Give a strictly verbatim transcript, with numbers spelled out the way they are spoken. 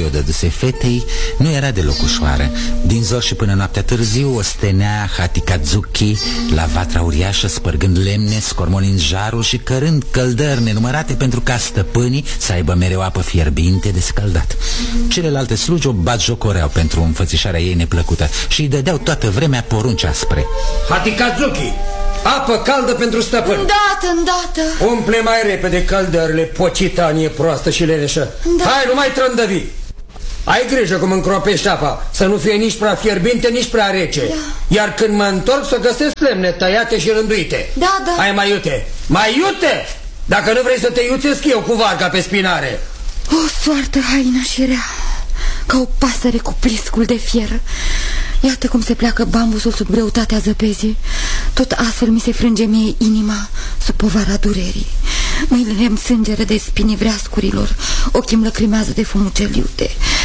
i-o dăduse fetei nu era deloc ușoară. Din zor și până noaptea târziu o stenea Hatikazuki la vatra uriașă, spărgând lemne, scormolind jarul și cărând căldări nenumărate pentru ca stăpânii să aibă mereu apă fierbinte de scaldat. Celelalte slugi o batjocoreau pentru înfățișarea ei neplăcută și îi dădeau toată vremea porunci aspre. Hatikazuki, apă caldă pentru stăpân. Îndată, îndată. Umple mai repede căldările, pocitanie proastă și leneșă. Da. Hai, nu mai trândăvi. Ai grijă cum încropești apa, să nu fie nici prea fierbinte, nici prea rece. Da. Iar când mă întorc să găsesc lemne tăiate și rânduite. Da, da. Hai, mai iute, mai iute! Dacă nu vrei să te iuțesc eu cu varga pe spinare. O soartă haină și rea, ca o pasăre cu pliscul de fier. Iată cum se pleacă bambusul sub greutatea zăpezii. Tot astfel mi se frânge mie inima sub povara durerii. Mâinile îmi sângeră de spinii vreascurilor, ochii îmi lăcrimează de fumul cel iute.